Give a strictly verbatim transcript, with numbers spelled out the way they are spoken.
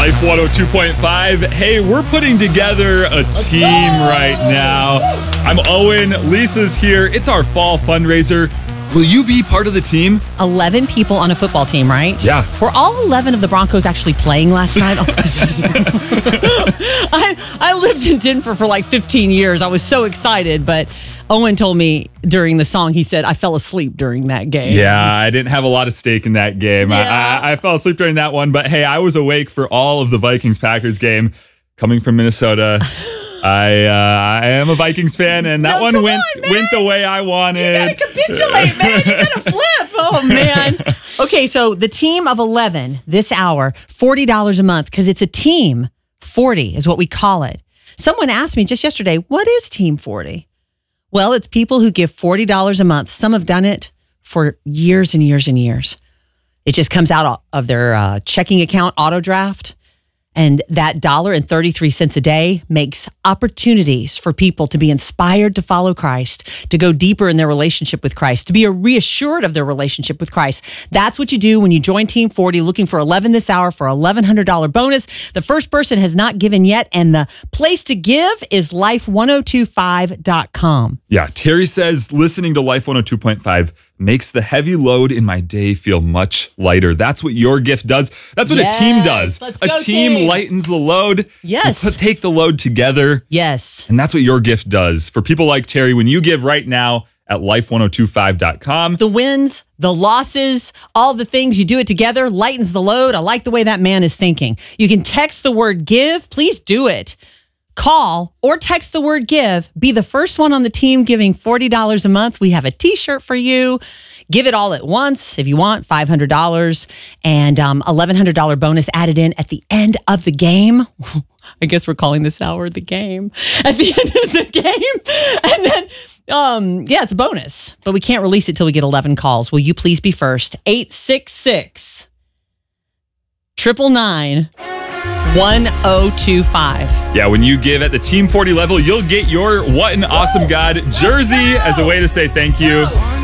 Life one oh two point five. Hey, we're putting together a team right now. I'm Owen. Lisa's here. It's our fall fundraiser. Will you be part of the team? eleven people on a football team, right? Yeah. Were all eleven of the Broncos actually playing last night? Oh, I, I lived in Denver for like fifteen years. I was so excited, but Owen told me during the song, he said, I fell asleep during that game. Yeah, I didn't have a lot of stake in that game. Yeah. I, I, I fell asleep during that one, but hey, I was awake for all of the Vikings-Packers game. Coming from Minnesota, I uh, I am a Vikings fan, and that No, one come went on, man. went the way I wanted. You gotta capitulate, man. You gotta flip. Oh, man. Okay, so the team of eleven this hour, forty dollars a month, because it's a team. forty is what we call it. Someone asked me just yesterday, what is Team forty? Well, it's people who give forty dollars a month. Some have done it for years and years and years. It just comes out of their uh, checking account auto draft. And that dollar and thirty-three cents a day makes opportunities for people to be inspired to follow Christ, to go deeper in their relationship with Christ, to be reassured of their relationship with Christ. That's what you do when you join Team forty, looking for eleven this hour for eleven hundred dollars bonus. The first person has not given yet, and the place to give is life one oh two five dot com. Yeah, Terry says listening to Life one oh two point five makes the heavy load in my day feel much lighter. That's what your gift does. That's what Yes, a team does. let's A go, team team. lightens the load. Yes. We put, take the load together. Yes. And that's what your gift does. For people like Terry, when you give right now at life one oh two five dot com. The wins, the losses, all the things, you do it together, lightens the load. I like the way that man is thinking. You can text the word give. Please do it. Call or text the word give. Be the first one on the team giving forty dollars a month. We have a t-shirt for you. Give it all at once if you want, five hundred dollars, and um, eleven hundred dollars bonus added in at the end of the game. I guess we're calling this hour the game. At the end of the game. And then, um, yeah, it's a bonus, but we can't release it till we get eleven calls. Will you please be first? eight six six, nine nine nine, one oh two five. Yeah, when you give at the Team forty level, you'll get your What an Awesome God jersey as a way to say thank you.